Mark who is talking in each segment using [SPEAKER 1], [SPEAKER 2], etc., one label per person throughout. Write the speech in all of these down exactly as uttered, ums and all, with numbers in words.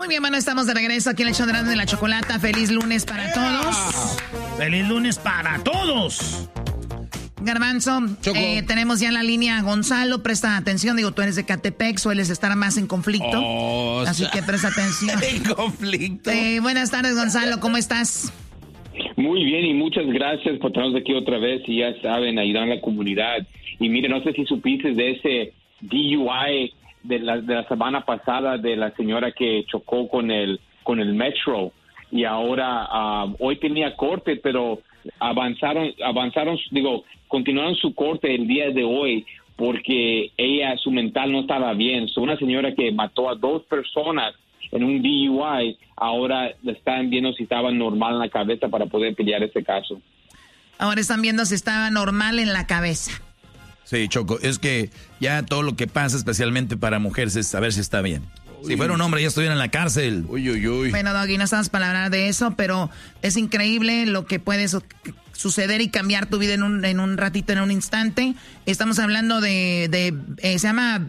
[SPEAKER 1] Muy bien, bueno, estamos de regreso aquí en el show de Erasmo y la Chocolata. Feliz lunes para todos.
[SPEAKER 2] Feliz lunes para todos.
[SPEAKER 1] Garbanzo, eh, tenemos ya en la línea a Gonzalo. Presta atención, digo, tú eres de Catepec, sueles estar más en conflicto. Oh, así que presta atención.
[SPEAKER 3] En conflicto.
[SPEAKER 1] Eh, buenas tardes, Gonzalo, ¿cómo estás?
[SPEAKER 4] Muy bien y muchas gracias por tenernos aquí otra vez y ya saben, ayudar a la comunidad. Y mire, no sé si supiste de ese D U I de la, de la semana pasada de la señora que chocó con el, con el metro y ahora uh, hoy tenía corte, pero avanzaron, avanzaron, digo, continuaron su corte el día de hoy porque ella, su mental no estaba bien. So, una señora que mató a dos personas en un D U I, ahora están viendo si estaba normal en la cabeza para poder pelear este caso.
[SPEAKER 1] Ahora están viendo si estaba normal en la cabeza.
[SPEAKER 3] Sí, Choco, es que ya todo lo que pasa, especialmente para mujeres, es saber si está bien. Uy. Si fuera un hombre ya estuviera en la cárcel. Uy, uy, uy.
[SPEAKER 1] Bueno, Doggy, no estamos para hablar de eso, pero es increíble lo que puede su- suceder y cambiar tu vida en un, en un ratito, en un instante. Estamos hablando de, de eh, se llama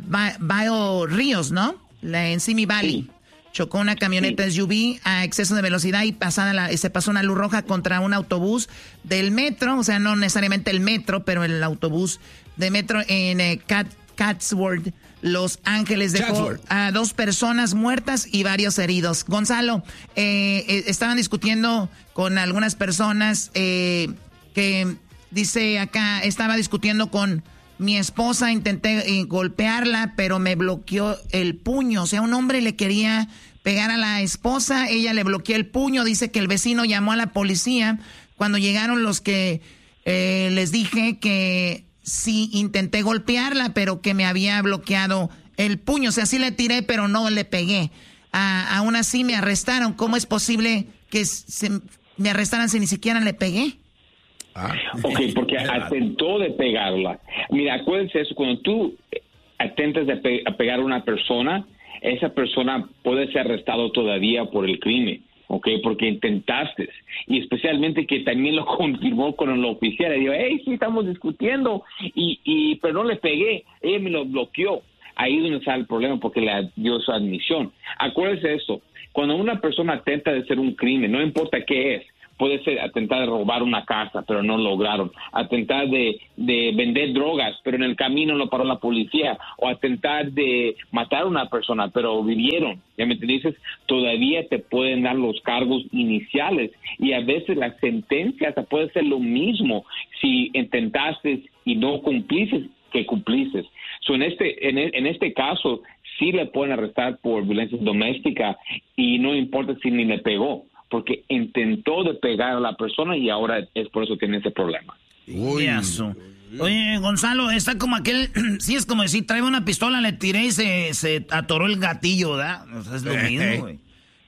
[SPEAKER 1] Bio Ríos, ¿no? La, en Simi Valley. Sí. Chocó una camioneta sí. S U V a exceso de velocidad y pasada la, se pasó una luz roja contra un autobús del metro, o sea, no necesariamente el metro, pero el autobús de metro en eh, Cat, Chatsworth, Los Ángeles, dejó a dos personas muertas y varios heridos. Gonzalo, eh, eh, estaban discutiendo con algunas personas eh, que, dice acá, estaba discutiendo con mi esposa, intenté eh, golpearla, pero me bloqueó el puño. O sea, un hombre le quería pegar a la esposa, ella le bloqueó el puño. Dice que el vecino llamó a la policía. Cuando llegaron los que eh, les dije que sí intenté golpearla, pero que me había bloqueado el puño. O sea, sí le tiré, pero no le pegué. Ah, aún así me arrestaron. ¿Cómo es posible que se, me arrestaran si ni siquiera le pegué?
[SPEAKER 4] Ah. Ok, porque atentó de pegarla. Mira, acuérdense eso, cuando tú atentas de pe- a pegar a una persona, esa persona puede ser arrestado todavía por el crimen, ok, porque intentaste. Y especialmente que también lo confirmó con el oficial. Le dijo, hey, sí, estamos discutiendo, y, y pero no le pegué, ella me lo bloqueó. Ahí es donde está el problema, porque le dio su admisión. Acuérdense esto, cuando una persona atenta de hacer un crimen, no importa qué es, puede ser atentar de robar una casa, pero no lograron. Atentar de, de vender drogas, pero en el camino lo paró la policía. O atentar de matar a una persona, pero vivieron. ¿Ya me entiendes? Todavía te pueden dar los cargos iniciales. Y a veces la sentencia hasta puede ser lo mismo si intentaste y no cumpliste que cumpliste. So, en, este, en, en este caso, sí le pueden arrestar por violencia doméstica y no importa si ni le pegó, porque intentó de pegar a la persona y ahora es por eso que tiene ese problema.
[SPEAKER 2] Uy, eso. Oye, Gonzalo, está como aquel, sí es como decir, trae una pistola, le tiré y se, se atoró el gatillo, ¿verdad? O sea, es lo mismo, güey.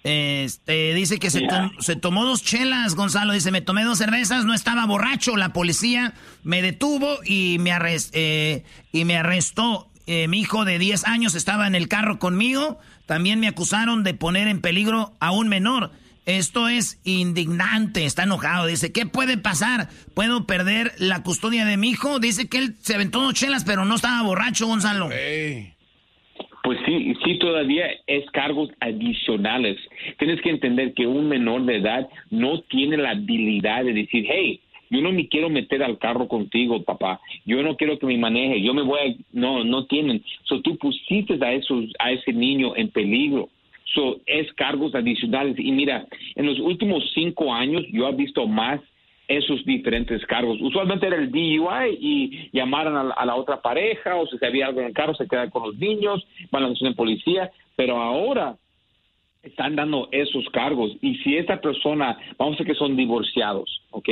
[SPEAKER 2] Este, dice que se, tom, se tomó dos chelas, Gonzalo, dice, me tomé dos cervezas, no estaba borracho, la policía me detuvo y me, arrest, eh, y me arrestó. Eh, mi hijo de diez años estaba en el carro conmigo, también me acusaron de poner en peligro a un menor. Esto es indignante, está enojado. Dice, ¿qué puede pasar? ¿Puedo perder la custodia de mi hijo? Dice que él se aventó dos chelas, pero no estaba borracho, Gonzalo.
[SPEAKER 4] Hey. Pues sí, sí, todavía es cargos adicionales. Tienes que entender que un menor de edad no tiene la habilidad de decir, hey, yo no me quiero meter al carro contigo, papá. Yo no quiero que me maneje. Yo me voy a... No, no tienen. So, tú pusiste a, esos, a ese niño en peligro. So, es cargos adicionales. Y mira, en los últimos cinco años yo he visto más esos diferentes cargos. Usualmente era el D U I y llamaran a la, a la otra pareja, o si había algo en el carro se queda con los niños, van a la estación de policía, pero ahora están dando esos cargos. Y si esta persona, vamos a decir que son divorciados, ¿ok?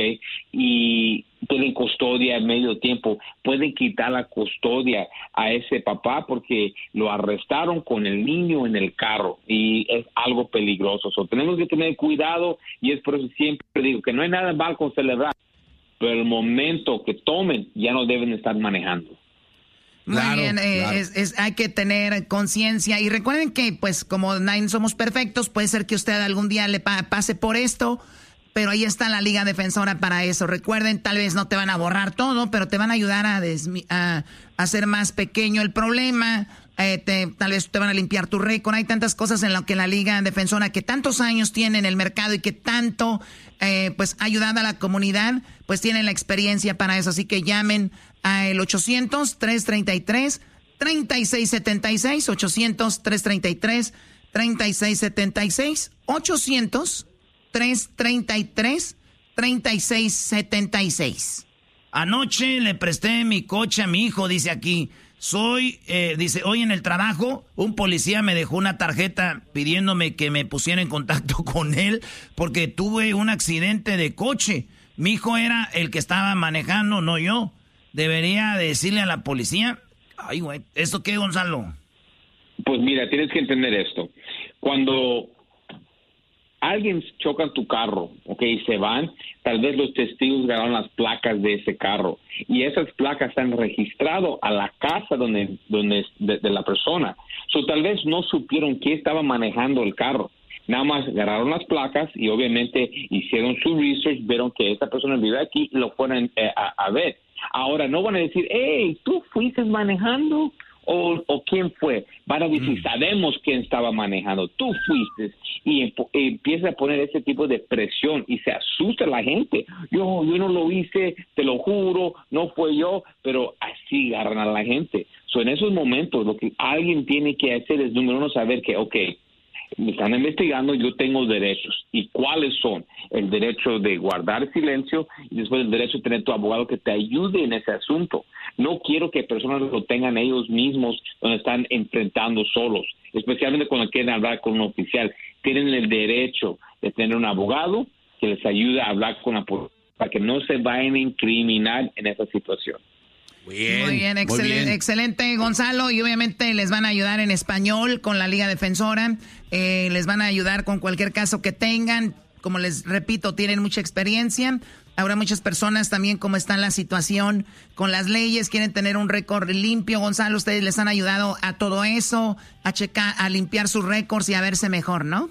[SPEAKER 4] Y tienen custodia en medio tiempo, pueden quitar la custodia a ese papá porque lo arrestaron con el niño en el carro y es algo peligroso. So, tenemos que tener cuidado y es por eso siempre digo que no hay nada mal con celebrar, pero el momento que tomen ya no deben estar manejando.
[SPEAKER 1] Muy claro, bien, eh, claro. es, es, hay que tener conciencia y recuerden que pues como nadie somos perfectos, puede ser que usted algún día le pa- pase por esto, pero ahí está la Liga Defensora para eso. Recuerden, tal vez no te van a borrar todo, pero te van a ayudar a, desmi- a, a hacer más pequeño el problema, eh, te, tal vez te van a limpiar tu récord. Hay tantas cosas en lo que la Liga Defensora, que tantos años tiene en el mercado y que tanto eh, pues ha ayudado a la comunidad, pues tienen la experiencia para eso. Así que llamen al ochocientos, trescientos treinta y tres, treinta y seis setenta y seis, ochocientos, trescientos treinta y tres, treinta y seis setenta y seis, ochocientos, trescientos treinta y tres, treinta y seis setenta y seis.
[SPEAKER 2] Anoche le presté mi coche a mi hijo, dice aquí. Soy, eh, dice, hoy en el trabajo, un policía me dejó una tarjeta pidiéndome que me pusiera en contacto con él porque tuve un accidente de coche. Mi hijo era el que estaba manejando, no yo. ¿Debería decirle a la policía? Ay, güey, ¿esto qué, Gonzalo?
[SPEAKER 4] Pues mira, tienes que entender esto. Cuando alguien choca en tu carro, ok, y se van, tal vez los testigos ganaron las placas de ese carro y esas placas están registradas a la casa donde, donde de, de la persona. So, tal vez no supieron quién estaba manejando el carro. Nada más agarraron las placas y obviamente hicieron su research, vieron que esta persona vive aquí y lo fueron eh, a, a ver. Ahora no van a decir, hey, ¿tú fuiste manejando? O, o quién fue. Van a decir, mm. sabemos quién estaba manejando, tú fuiste, y emp empieza a poner ese tipo de presión y se asusta la gente. Yo, yo no lo hice, te lo juro, no fue yo, pero así agarran a la gente. So, en esos momentos lo que alguien tiene que hacer es, número uno, saber que, ok, me están investigando, yo tengo derechos. ¿Y cuáles son? El derecho de guardar silencio y después el derecho de tener tu abogado que te ayude en ese asunto. No quiero que personas lo tengan ellos mismos donde están enfrentando solos, especialmente cuando quieren hablar con un oficial. Tienen el derecho de tener un abogado que les ayude a hablar con la policía para que no se vayan a incriminar en esa situación.
[SPEAKER 1] Muy bien, muy bien, excelente, muy bien. Excelente, Gonzalo, y obviamente les van a ayudar en español con la Liga Defensora, eh, les van a ayudar con cualquier caso que tengan. Como les repito, tienen mucha experiencia. Habrá muchas personas también, como está la situación con las leyes, quieren tener un récord limpio. Gonzalo, ustedes les han ayudado a todo eso, a checar, a limpiar sus récords y a verse mejor, ¿no?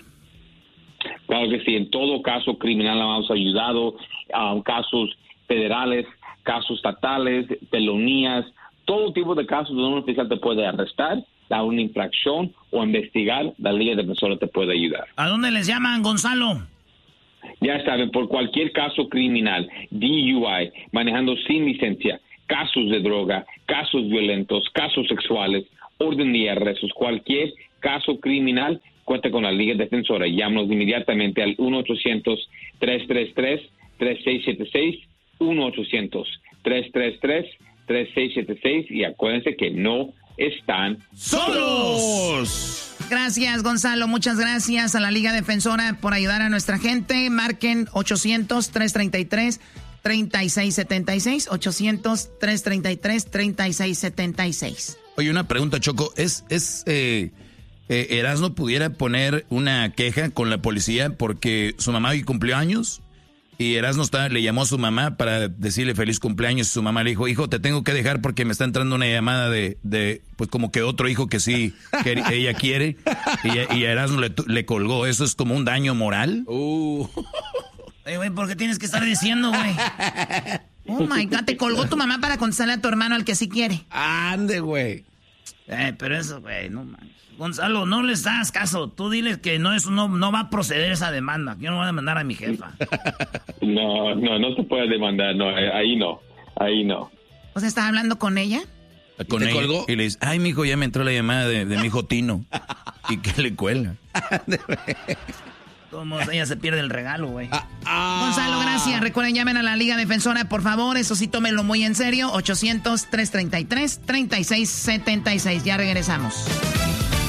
[SPEAKER 4] Claro que sí, en todo caso criminal hemos ayudado, a casos federales, casos estatales, felonías, todo tipo de casos donde un oficial te puede arrestar, dar una infracción o investigar, la Liga Defensora te puede ayudar.
[SPEAKER 2] ¿A dónde les llaman, Gonzalo?
[SPEAKER 4] Ya saben, por cualquier caso criminal, D U I, manejando sin licencia, casos de droga, casos violentos, casos sexuales, orden de arrestos, cualquier caso criminal, cuenta con la Liga Defensora. Llámanos inmediatamente al uno ochocientos, tres tres tres, tres seis siete seis, uno ochocientos, tres tres tres, tres seis siete seis y acuérdense que no están solos.
[SPEAKER 1] Gracias, Gonzalo. Muchas gracias a la Liga Defensora por ayudar a nuestra gente. Marquen ochocientos, trescientos treinta y tres, treinta y seis setenta y seis, ochocientos, trescientos treinta y tres, treinta y seis setenta y seis.
[SPEAKER 3] Oye, una pregunta, Choco. ¿Es, es eh, eh, Erasmo pudiera poner una queja con la policía porque su mamá hoy cumplió años? Y Erasmo está, le llamó a su mamá para decirle feliz cumpleaños. Y su mamá le dijo, hijo, te tengo que dejar porque me está entrando una llamada de, de pues como que otro hijo que sí, que ella quiere. Y, y a Erasmo le, le colgó. ¿Eso es como un daño moral?
[SPEAKER 2] Uh. Oye, güey, ¿por qué tienes que estar diciendo, güey?
[SPEAKER 1] Oh, my God, te colgó tu mamá para contestarle a tu hermano al que sí quiere.
[SPEAKER 3] Ande, güey.
[SPEAKER 2] Eh, pero eso, güey, no mames. Gonzalo, no les das caso. Tú diles que no, eso no, no va a proceder esa demanda. Yo no voy a demandar a mi jefa.
[SPEAKER 4] No, no, no se puede demandar. No, ahí no. Ahí no.
[SPEAKER 1] ¿O sea, estás hablando con ella?
[SPEAKER 3] Con ella. Colgó? Y le dice, ay, mijo, ya me entró la llamada de, de mi hijo Tino. ¿Y qué le cuelga?
[SPEAKER 2] Todos ella se pierde el regalo, güey. Ah,
[SPEAKER 1] ah. Gonzalo, gracias. Recuerden, llamen a la Liga Defensora, por favor. Eso sí, tómenlo muy en serio. ochocientos, trescientos treinta y tres, treinta y seis setenta y seis. Ya regresamos.